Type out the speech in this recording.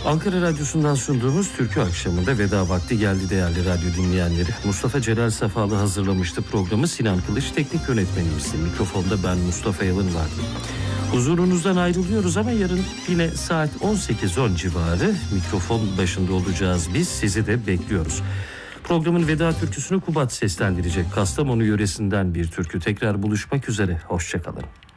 Ankara Radyosu'ndan sunduğumuz Türkü Akşamı'nda veda vakti geldi değerli radyo dinleyenleri. Mustafa Celal Safalı hazırlamıştı programı. Sinan Kılıç teknik yönetmenimizdi. Mikrofonda ben Mustafa Yalın vardım. Huzurunuzdan ayrılıyoruz ama yarın yine saat 18:10 civarı mikrofon başında olacağız biz. Sizi de bekliyoruz. Programın veda türküsünü Kubat seslendirecek. Kastamonu yöresinden bir türkü. Tekrar buluşmak üzere. Hoşçakalın.